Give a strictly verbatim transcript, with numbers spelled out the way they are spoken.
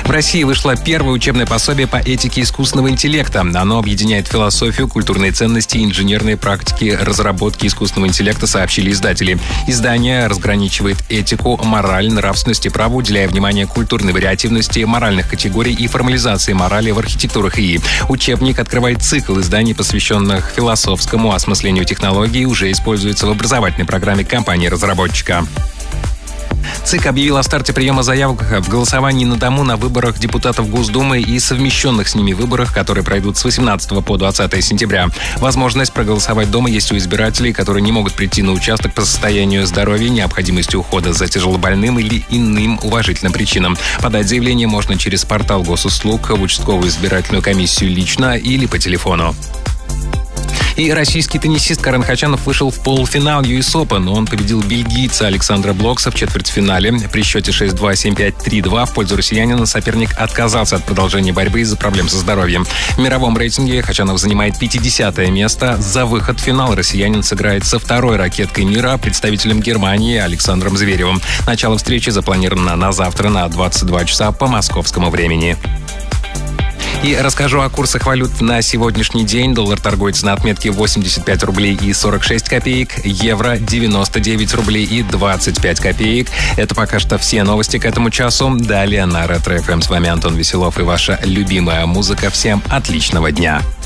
В России вышло первое учебное пособие по этике искусственного интеллекта. Оно объединяет философию, культурные ценности и инженерные практики разработки искусственного интеллекта, сообщили издатели. Издание разграничивает этику, мораль, нравственность и право, уделяя внимание культурной вариативности, моральных категорий и формализации морали в архитектурах ИИ. Учебник открывает цикл изданий, посвященных философскому осмыслению технологий, уже используется в образовательной программе компании-разработчика. ЦИК объявил о старте приема заявок в голосовании на дому на выборах депутатов Госдумы и совмещенных с ними выборах, которые пройдут с восемнадцатого по двадцатое сентября. Возможность проголосовать дома есть у избирателей, которые не могут прийти на участок по состоянию здоровья, необходимости ухода за тяжелобольным или иным уважительным причинам. Подать заявление можно через портал госуслуг, в участковую избирательную комиссию лично или по телефону. И российский теннисист Карен Хачанов вышел в полуфинал ю эс Open. Он победил бельгийца Александра Блокса в четвертьфинале. При счете шесть-два, семь-пять, три-два в пользу россиянина соперник отказался от продолжения борьбы из-за проблем со здоровьем. В мировом рейтинге Хачанов занимает пятидесятое место. За выход в финал россиянин сыграет со второй ракеткой мира, представителем Германии Александром Зверевым. Начало встречи запланировано на завтра на двадцать два часа по московскому времени. И расскажу о курсах валют на сегодняшний день. Доллар торгуется на отметке восемьдесят пять рублей и сорок шесть копеек. Евро девяносто девять рублей и двадцать пять копеек. Это пока что все новости к этому часу. Далее на Ретро эф эм. С вами Антон Веселов и ваша любимая музыка. Всем отличного дня.